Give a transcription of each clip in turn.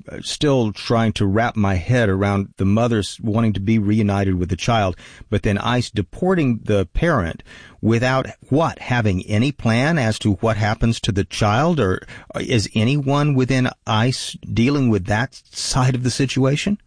still trying to wrap my head around the mothers wanting to be reunited with the child, but then ICE deporting the parent without having any plan as to what happens to the child? Or is anyone within ICE dealing with that side of the situation?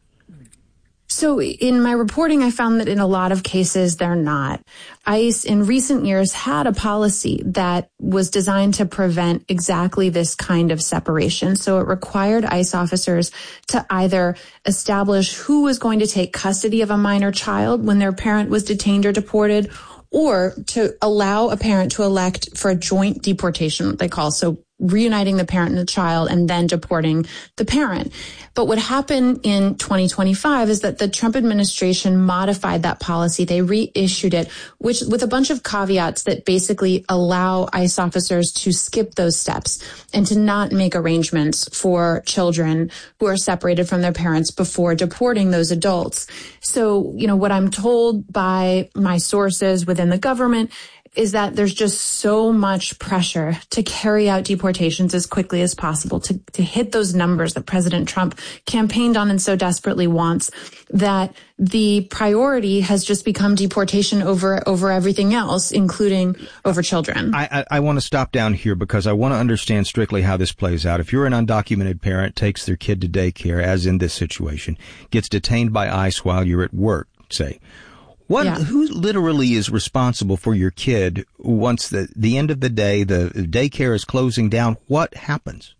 So in my reporting, I found that in a lot of cases, they're not. ICE in recent years had a policy that was designed to prevent exactly this kind of separation. So it required ICE officers to either establish who was going to take custody of a minor child when their parent was detained or deported, or to allow a parent to elect for a joint deportation, what they call, so reuniting the parent and the child and then deporting the parent. But what happened in 2025 is that the Trump administration modified that policy. They reissued it, which with a bunch of caveats that basically allow ICE officers to skip those steps and to not make arrangements for children who are separated from their parents before deporting those adults. So, what I'm told by my sources within the government is that there's just so much pressure to carry out deportations as quickly as possible, to hit those numbers that President Trump campaigned on and so desperately wants, that the priority has just become deportation over everything else, including over children. I want to stop down here because I want to understand strictly how this plays out. If you're an undocumented parent, takes their kid to daycare, as in this situation, gets detained by ICE while you're at work, say, who literally is responsible for your kid once the end of the day, the daycare is closing down? What happens?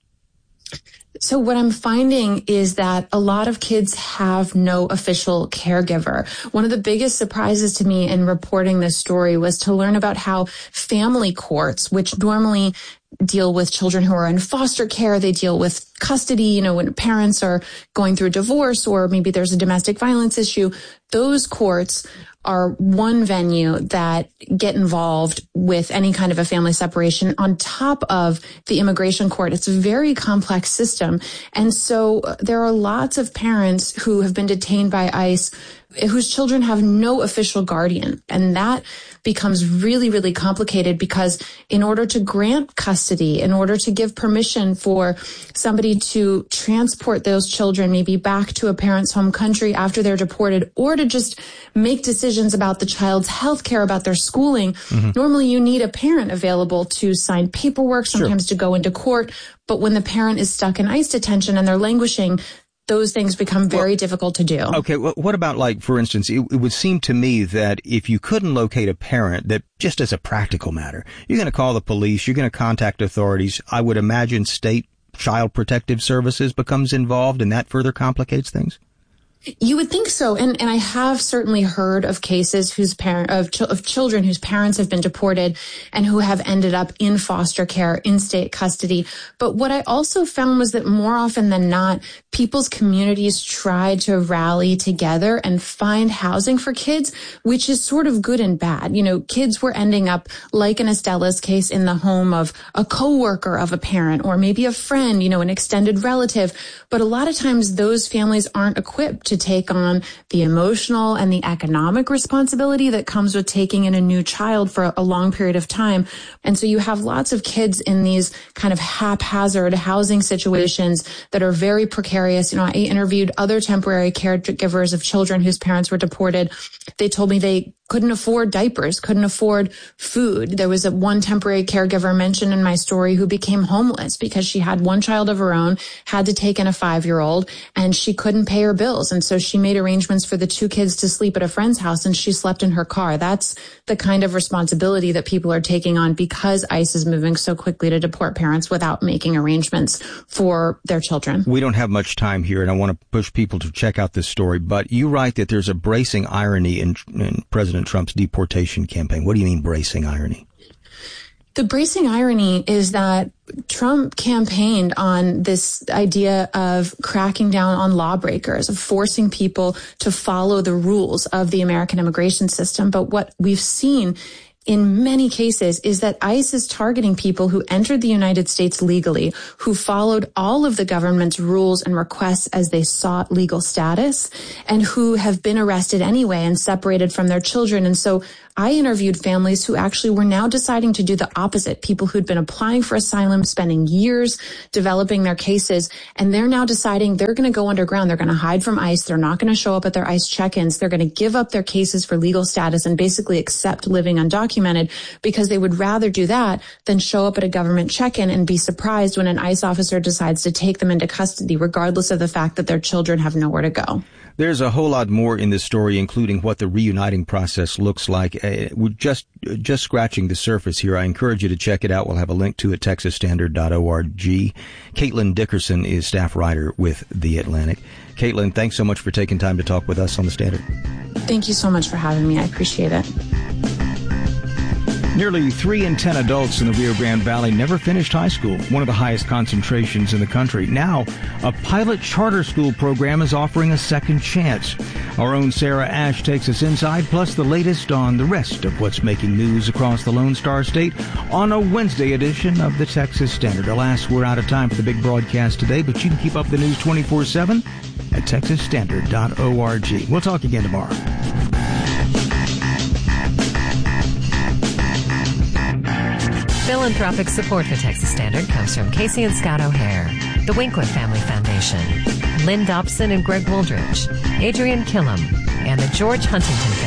So what I'm finding is that a lot of kids have no official caregiver. One of the biggest surprises to me in reporting this story was to learn about how family courts, which normally deal with children who are in foster care, they deal with custody, when parents are going through a divorce or maybe there's a domestic violence issue, those courts are one venue that get involved with any kind of a family separation on top of the immigration court. It's a very complex system. And so there are lots of parents who have been detained by ICE whose children have no official guardian. And that becomes really, really complicated because in order to grant custody, in order to give permission for somebody to transport those children maybe back to a parent's home country after they're deported, or to just make decisions about the child's health care, about their schooling, normally you need a parent available to sign paperwork, sometimes to go into court. But when the parent is stuck in ICE detention and they're languishing, those things become very difficult to do. Okay, well, what about, like, for instance, it would seem to me that if you couldn't locate a parent, that just as a practical matter, you're going to call the police, you're going to contact authorities. I would imagine state child protective services becomes involved, and that further complicates things? You would think so. And I have certainly heard of cases of children whose parents have been deported and who have ended up in foster care, in state custody. But what I also found was that more often than not, people's communities try to rally together and find housing for kids, which is sort of good and bad. Kids were ending up, like in Estella's case, in the home of a coworker of a parent or maybe a friend, an extended relative. But a lot of times those families aren't equipped to take on the emotional and the economic responsibility that comes with taking in a new child for a long period of time. And so you have lots of kids in these kind of haphazard housing situations that are very precarious. I interviewed other temporary caregivers of children whose parents were deported. They told me they couldn't afford diapers, couldn't afford food. There was one temporary caregiver mentioned in my story who became homeless because she had one child of her own, had to take in a 5-year-old, and she couldn't pay her bills. And so she made arrangements for the 2 kids to sleep at a friend's house, and she slept in her car. That's the kind of responsibility that people are taking on because ICE is moving so quickly to deport parents without making arrangements for their children. We don't have much time here, and I want to push people to check out this story, but you write that there's a bracing irony in President Trump's deportation campaign. What do you mean bracing irony? The bracing irony is that Trump campaigned on this idea of cracking down on lawbreakers, of forcing people to follow the rules of the American immigration system. But what we've seen in many cases is that ICE is targeting people who entered the United States legally, who followed all of the government's rules and requests as they sought legal status, and who have been arrested anyway and separated from their children. And so I interviewed families who actually were now deciding to do the opposite, people who'd been applying for asylum, spending years developing their cases, and they're now deciding they're going to go underground. They're going to hide from ICE. They're not going to show up at their ICE check-ins. They're going to give up their cases for legal status and basically accept living undocumented because they would rather do that than show up at a government check-in and be surprised when an ICE officer decides to take them into custody, regardless of the fact that their children have nowhere to go. There's a whole lot more in this story, including what the reuniting process looks like. We're just scratching the surface here. I encourage you to check it out. We'll have a link to it, texasstandard.org. Caitlin Dickerson is staff writer with The Atlantic. Caitlin, thanks so much for taking time to talk with us on The Standard. Thank you so much for having me. I appreciate it. Nearly 3 in 10 adults in the Rio Grande Valley never finished high school, one of the highest concentrations in the country. Now, a pilot charter school program is offering a second chance. Our own Sarah Ash takes us inside, plus the latest on the rest of what's making news across the Lone Star State on a Wednesday edition of the Texas Standard. Alas, we're out of time for the big broadcast today, but you can keep up the news 24/7 at texasstandard.org. We'll talk again tomorrow. Philanthropic support for Texas Standard comes from Casey and Scott O'Hare, the Winkler Family Foundation, Lynn Dobson and Greg Wooldridge, Adrian Killam, and the George Huntington